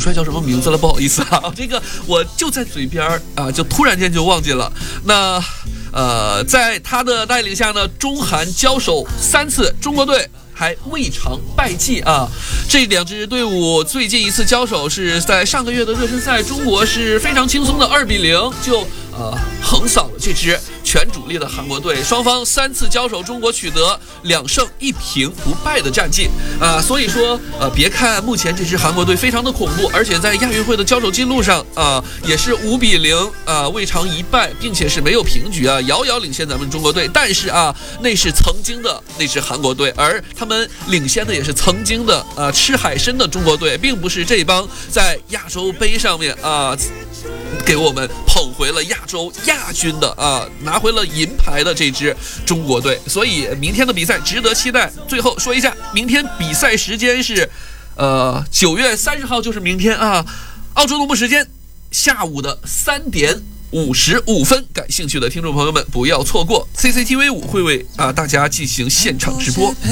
帅叫什么名字了？不好意思啊，这个我就在嘴边啊，就突然间就忘记了。那在他的带领下呢，中韩交手3次，中国队还未尝败绩啊！这两支队伍最近一次交手是在上个月的热身赛，中国是非常轻松的2-0就横扫了这支全主力的韩国队。双方3次交手，中国取得2胜1平不败的战绩啊！所以说别看目前这支韩国队非常的恐怖，而且在亚运会的交手记录上也是5-0未尝一败，并且是没有平局啊，遥遥领先咱们中国队。但是那是曾经的那支韩国队，而他们领先的也是曾经的吃海参的中国队，并不是这帮在亚洲杯上面给我们捧回了亚洲亚军的拿回了银牌的这支中国队。所以明天的比赛值得期待。最后说一下，明天比赛时间是9月30号，就是明天澳洲东部时间下午的3点55分，感兴趣的听众朋友们不要错过。CCTV5 会为大家进行现场直播。